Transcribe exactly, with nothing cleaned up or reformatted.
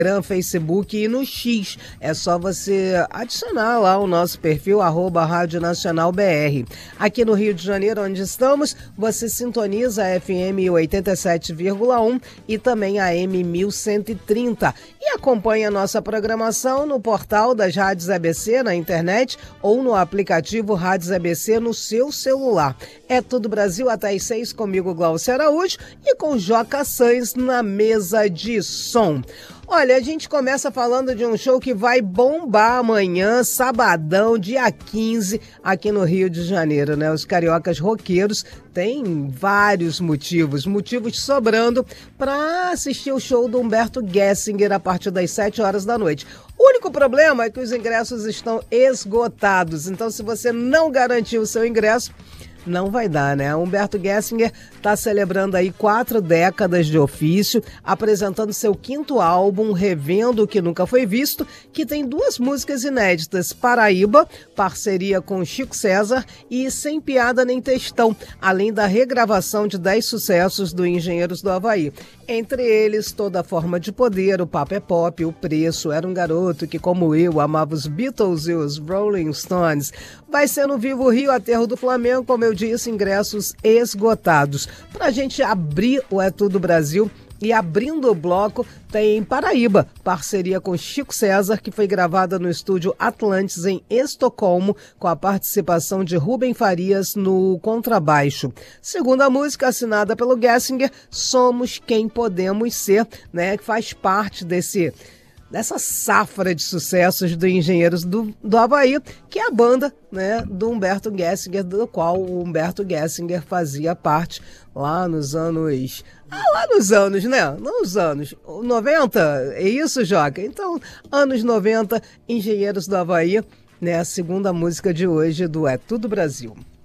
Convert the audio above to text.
Facebook e no X. É só você adicionar lá o nosso perfil, arroba Rádio Nacional B R. Aqui no Rio de Janeiro, onde estamos, você sintoniza a F M oitenta e sete vírgula um e também a A M mil cento e trinta. E acompanha a nossa programação no portal das Rádios A B C na internet ou no aplicativo Rádios A B C no seu celular. É Tudo Brasil até às seis, comigo, Glaucia Araújo, e com Joca Sainz na mesa de som. Olha, a gente começa falando de um show que vai bombar amanhã, sabadão, dia quinze, aqui no Rio de Janeiro, né? Os cariocas roqueiros têm vários motivos, motivos sobrando para assistir o show do Humberto Gessinger a partir das sete horas da noite. O único problema é que os ingressos estão esgotados, então se você não garantiu o seu ingresso, não vai dar, né? Humberto Gessinger está celebrando aí quatro décadas de ofício, apresentando seu quinto álbum, Revendo o que Nunca Foi Visto, que tem duas músicas inéditas, Paraíba, parceria com Chico César, e Sem Piada Nem Textão, além da regravação de dez sucessos do Engenheiros do Havaí. Entre eles, Toda Forma de Poder, O Papo é Pop, O Preço, Era um Garoto que, como eu, amava os Beatles e os Rolling Stones. Vai ser no Vivo Rio, Aterro do Flamengo, como eu disse, ingressos esgotados. Pra gente abrir o É Tudo Brasil, e abrindo o bloco, tem Paraíba, parceria com Chico César, que foi gravada no estúdio Atlantis, em Estocolmo, com a participação de Rubem Farias no contrabaixo. Segunda música, assinada pelo Gessinger, Somos Quem Podemos Ser, né, que faz parte desse... dessa safra de sucessos do Engenheiros do, do Havaí, que é a banda, né, do Humberto Gessinger, do qual o Humberto Gessinger fazia parte lá nos anos... Ah, lá nos anos, né? Nos anos noventa, é isso, Joca? Então, anos noventa, Engenheiros do Havaí, né, a segunda música de hoje do É Tudo Brasil.